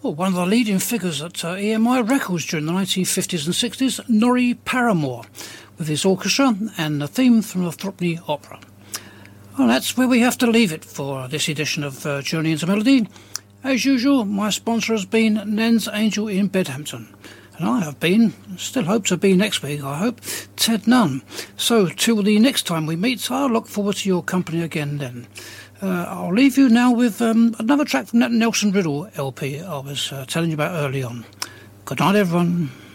Well, one of the leading figures at EMI Records during the 1950s and 60s, Norrie Paramor, with his orchestra and the theme from the Threepenny Opera. Well, that's where we have to leave it for this edition of Journey into Melody. As usual, my sponsor has been Nens Angel in Bedhampton. And I have been, still hope to be next week, I hope, Ted Nunn. So, till the next time we meet, I'll look forward to your company again then. I'll leave you now with another track from that Nelson Riddle LP I was telling you about early on. Good night, everyone.